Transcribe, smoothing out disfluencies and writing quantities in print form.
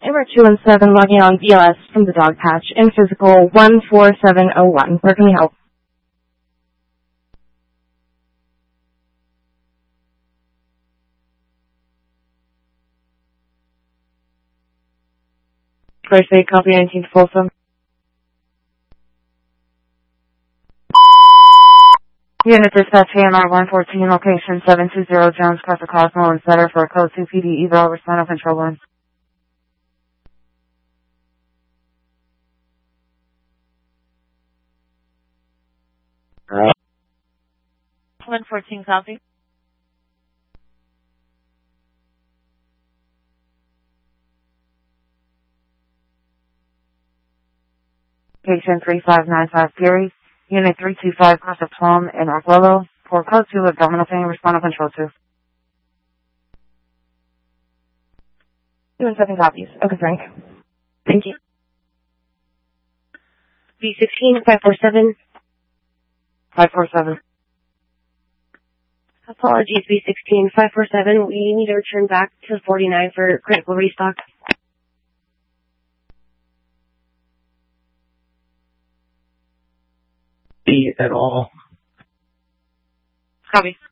MR217 logging on BLS from the dog patch in physical 14701. Where can we help? First aid, copy 19 to Folsom. Unit dispatch AMR 114, location 720 Jones, Carter Cosmo, and Center for Code 2 PD eval, respond on control lines. Right. 114, copy. Patient 3595 Gary, Unit 325, Cross of Plum in Arguello, for Code 2 abdominal pain, respond on control 2. 217 copies. Okay, Frank. Thank you. B16, 547. 547. Apologies, B16, 547. We need to return back to 49 for critical restock. B at all. Copy.